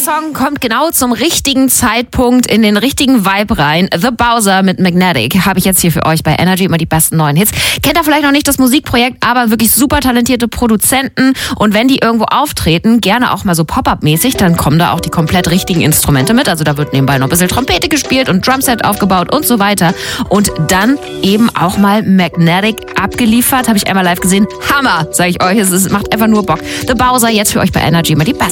Song kommt genau zum richtigen Zeitpunkt in den richtigen Vibe rein. The Bowser mit Magnetic habe ich jetzt hier für euch bei Energy, immer die besten neuen Hits. Kennt ihr vielleicht noch nicht das Musikprojekt, aber wirklich super talentierte Produzenten. Und wenn die irgendwo auftreten, gerne auch mal so Pop-Up-mäßig, dann kommen da auch die komplett richtigen Instrumente mit. Also da wird nebenbei noch ein bisschen Trompete gespielt und Drumset aufgebaut und so weiter. Und dann eben auch mal Magnetic abgeliefert. Habe ich einmal live gesehen. Hammer, sage ich euch. Es macht einfach nur Bock. The Bowser jetzt für euch bei Energy, immer die besten.